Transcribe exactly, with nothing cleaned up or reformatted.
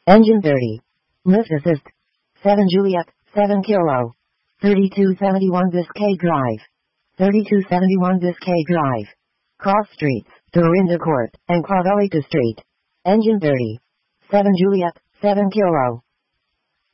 Engine thirty. Lift assist. seven Juliet, seven Kilo. thirty-two seventy-one Biscay Drive. thirty-two seventy-one Biscay Drive. Cross streets, Dorinda Court, and Clavelita Street. Engine thirty. seven Juliet, seven Kilo.